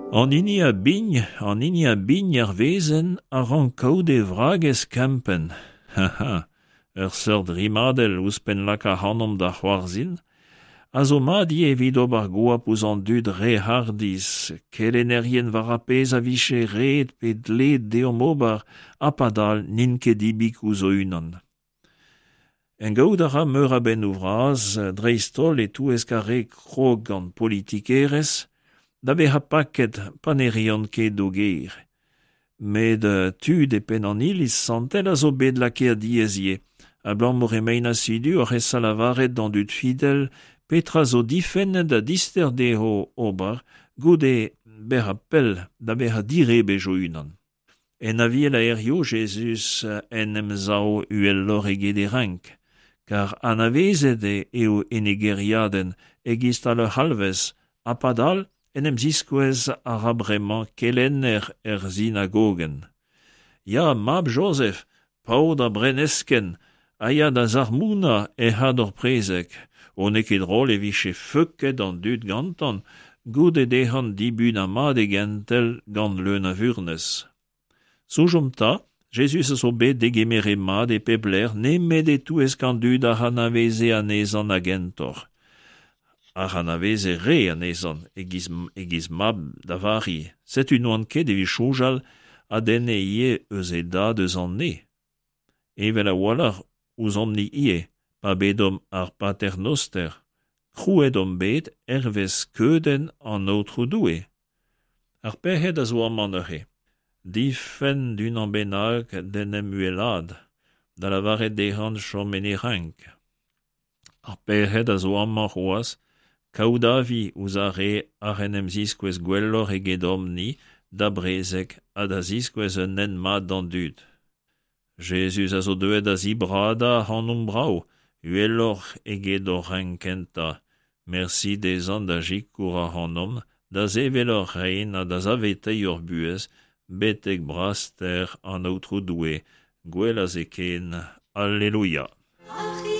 An ini a bign ar vezen a ran kaout e vrages kempen. Haha, ur seurt rimadel ouzpen laka hanom da c'hoarzhin, a zo madi evit ober goa pouz an dud re hardiz, kelenerien war a pez a viche ret pe dled deom ober apadal nin ket dibik ouzo unan. En gaout a ra meur a ben ouvraz, dreistol e tou eskare krog gant politikerez, da be ha paket panerion ket dogeir. Met tud e pen an iliz santel a zo bet laker diezie, a blant moremein asidu ar e salavaret dan dud fidel, petra zo difennet da dister deho ober, goude ber a pel da ber a dire bejo unan. En aviel a erio Jesus en emzao uel lor eget e rank, car anavezet eo enegeriaden egist al halvez, apadal en emziskouez a rabremañ kelenner synagogen. Ya, mab Joseph, paour da brenesken, a ya da zarmouna e had ur prezek, o ne ket rol e viche feuket an dud gantan, goude dehan dibun a mad e gentel gant leun a vurnez. Soujom ta, Jesus a zo bet degemere mad e pebler, nemet e tou eskan dud a hanaveze anezan a gentor. Ar hanaveze re anezan, egiz mab da vari, set un oan ket evit choujal a den e ie eus e da deus an ne. Evel a walar ouz omni ie, pa bedom ar paternoster, krouedom bet ervez keuden an outrou doue. Ar perhet a zo amman eur difen d'un an bennak den emuelad, da la varet dehan chom en e rank. Ar perhet a zo amman c'hoaz, kaoudavi ouz a re ar en emziskouez gwellor eget omni, da brezek a da ziskouez un en mat dan dud. Jesus a zo deuet a zibrada hanom brao, uelor eget o rankenta. Merci dezan da jikour a hanom, da zevelor rein a da zavetei ur buez, betek braster an outrou doue, gwell a zeken, Alleluia.